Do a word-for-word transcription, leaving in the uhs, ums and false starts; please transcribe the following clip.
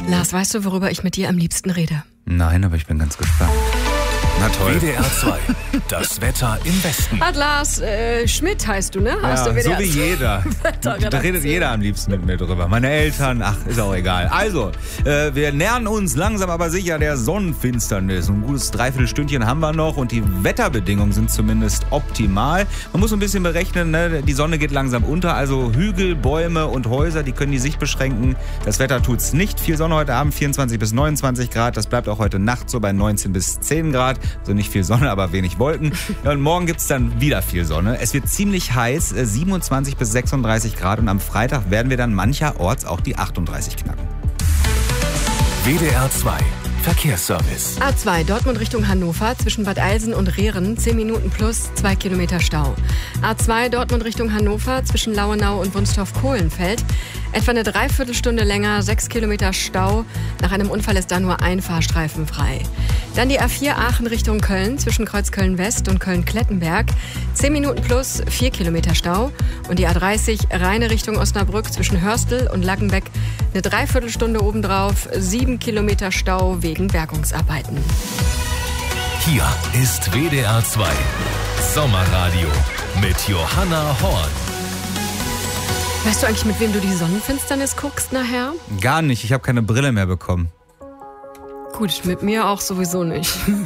Lars, weißt du, worüber ich mit dir am liebsten rede? Nein, aber ich bin ganz gespannt. Na toll. W D R zwei, das Wetter im Westen. Hat Lars äh, Schmidt heißt du, ne? Aus der Ja, W D R so wie jeder. Da redet jeder am liebsten mit mir drüber. Meine Eltern, ach, ist auch egal. Also, äh, wir nähern uns langsam aber sicher der Sonnenfinsternis. Ein gutes Dreiviertelstündchen haben wir noch und die Wetterbedingungen sind zumindest optimal. Man muss ein bisschen berechnen, ne? Die Sonne geht langsam unter, also Hügel, Bäume und Häuser, die können die Sicht beschränken. Das Wetter tut's nicht. Viel Sonne heute Abend, vierundzwanzig bis neunundzwanzig Grad. Das bleibt auch heute Nacht so bei neunzehn bis zehn Grad. Also nicht viel Sonne, aber wenig Wolken. Ja, und morgen gibt's dann wieder viel Sonne. Es wird ziemlich heiß, siebenundzwanzig bis sechsunddreißig Grad. Und am Freitag werden wir dann mancherorts auch die achtunddreißig knacken. W D R zwei, Verkehrsservice. A zwei, Dortmund Richtung Hannover, zwischen Bad Eilsen und Rehren, zehn Minuten plus, zwei Kilometer Stau. A zwei, Dortmund Richtung Hannover, zwischen Lauenau und Wunstorf-Kohlenfeld, etwa eine Dreiviertelstunde länger, sechs Kilometer Stau. Nach einem Unfall ist da nur ein Fahrstreifen frei. Dann die A vier Aachen Richtung Köln, zwischen Kreuzköln West und Köln-Klettenberg, zehn Minuten plus, vier Kilometer Stau. Und die A dreißig Rheine Richtung Osnabrück, zwischen Hörstel und Laggenbeck, eine Dreiviertelstunde obendrauf, sieben Kilometer Stau wegen Bergungsarbeiten. Hier ist W D R zwei, Sommerradio mit Johanna Horn. Weißt du eigentlich, mit wem du die Sonnenfinsternis guckst nachher? Gar nicht, ich habe keine Brille mehr bekommen. Gut, mit mir auch sowieso nicht.